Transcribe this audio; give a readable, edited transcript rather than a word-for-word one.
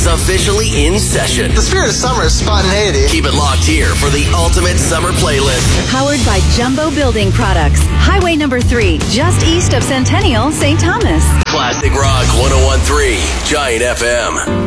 officially in session. The spirit of summer is spontaneity. Keep it locked here for the ultimate summer playlist. Powered by Jumbo Building Products. Highway number 3, just east of Centennial, St. Thomas. Classic Rock 101.3, Giant FM.